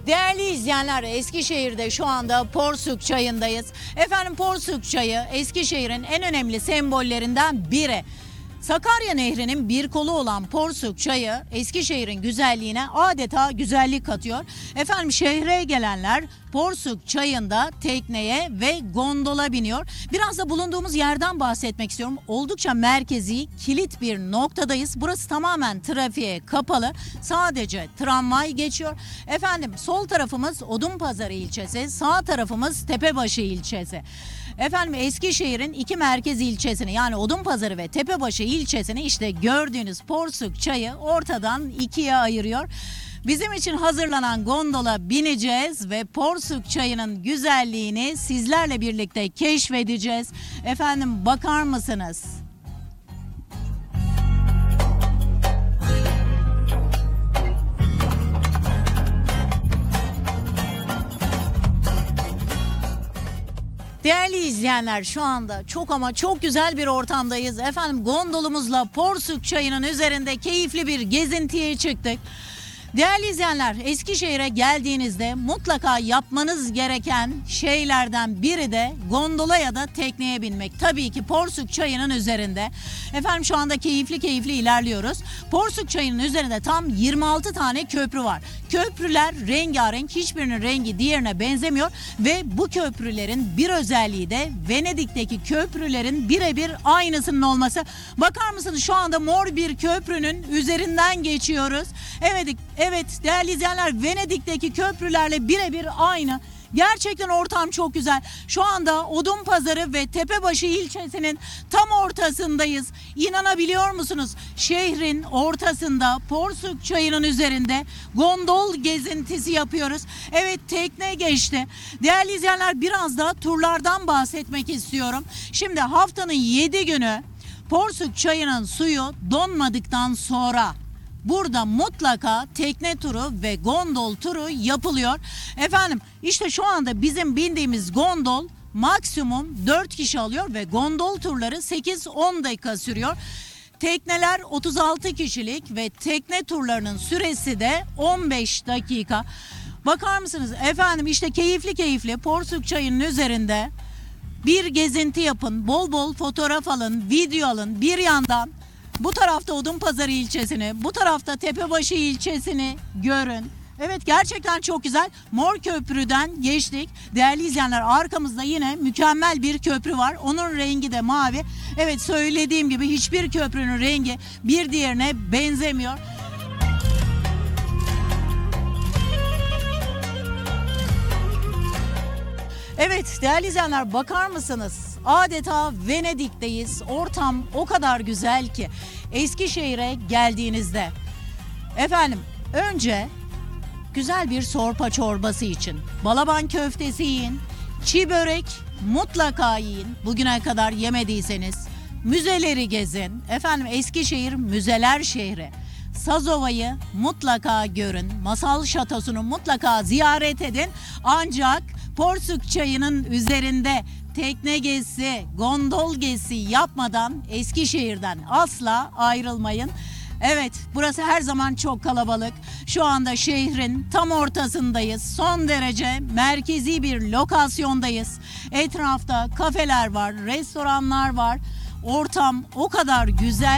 Değerli izleyenler, Eskişehir'de şu anda Porsuk Çayı'ndayız. Efendim, Porsuk Çayı Eskişehir'in en önemli sembollerinden biri. Sakarya Nehri'nin bir kolu olan Porsuk Çayı Eskişehir'in güzelliğine adeta güzellik katıyor. Efendim, şehre gelenler Porsuk Çayı'nda tekneye ve gondola biniyor. Biraz da bulunduğumuz yerden bahsetmek istiyorum. Oldukça merkezi, kilit bir noktadayız. Burası tamamen trafiğe kapalı. Sadece tramvay geçiyor. Efendim, sol tarafımız Odunpazarı ilçesi, sağ tarafımız Tepebaşı ilçesi. Efendim, Eskişehir'in iki merkez ilçesini, yani Odunpazarı ve Tepebaşı ilçesini işte gördüğünüz Porsuk Çayı ortadan ikiye ayırıyor. Bizim için hazırlanan gondola bineceğiz ve Porsuk Çayı'nın güzelliğini sizlerle birlikte keşfedeceğiz. Efendim, bakar mısınız? Değerli izleyenler, şu anda çok ama çok güzel bir ortamdayız. Efendim, gondolumuzla Porsuk Çayı'nın üzerinde keyifli bir gezintiye çıktık. Değerli izleyenler, Eskişehir'e geldiğinizde mutlaka yapmanız gereken şeylerden biri de gondola ya da tekneye binmek. Tabii ki Porsuk Çayı'nın üzerinde. Efendim, şu anda keyifli ilerliyoruz. Porsuk Çayı'nın üzerinde tam 26 tane köprü var. Köprüler rengarenk, hiçbirinin rengi diğerine benzemiyor ve bu köprülerin bir özelliği de Venedik'teki köprülerin birebir aynısının olması. Bakar mısınız, şu anda mor bir köprünün üzerinden geçiyoruz. Evet değerli izleyenler, Venedik'teki köprülerle birebir aynı. Gerçekten ortam çok güzel. Şu anda Odunpazarı ve Tepebaşı ilçesinin tam ortasındayız. İnanabiliyor musunuz? Şehrin ortasında Porsuk Çayı'nın üzerinde gondol gezintisi yapıyoruz. Evet, tekne geçti. Değerli izleyenler, biraz da turlardan bahsetmek istiyorum. Şimdi haftanın 7 günü Porsuk Çayı'nın suyu donmadıktan sonra burada mutlaka tekne turu ve gondol turu yapılıyor. Efendim, işte şu anda bizim bindiğimiz gondol maksimum 4 kişi alıyor ve gondol turları 8-10 dakika sürüyor. Tekneler 36 kişilik ve tekne turlarının süresi de 15 dakika. Bakar mısınız? Efendim, işte keyifli Porsuk Çayı'nın üzerinde bir gezinti yapın. Bol bol fotoğraf alın, video alın. Bir yandan bu tarafta Odunpazarı ilçesini, bu tarafta Tepebaşı ilçesini görün. Evet, gerçekten çok güzel. Mor köprüden geçtik. Değerli izleyenler, arkamızda yine mükemmel bir köprü var. Onun rengi de mavi. Evet, söylediğim gibi hiçbir köprünün rengi bir diğerine benzemiyor. Evet değerli izleyenler, bakar mısınız? Adeta Venedik'teyiz. Ortam o kadar güzel ki Eskişehir'e geldiğinizde. Efendim, önce güzel bir sorpa çorbası için balaban köftesi yiyin, çiğ börek mutlaka yiyin. Bugüne kadar yemediyseniz müzeleri gezin. Efendim, Eskişehir müzeler şehri. Sazova'yı mutlaka görün. Masal Şatosu'nu mutlaka ziyaret edin. Ancak Porsuk Çayı'nın üzerinde tekne gezisi, gondol gezisi yapmadan Eskişehir'den asla ayrılmayın. Evet, burası her zaman çok kalabalık. Şu anda şehrin tam ortasındayız. Son derece merkezi bir lokasyondayız. Etrafta kafeler var, restoranlar var. Ortam o kadar güzel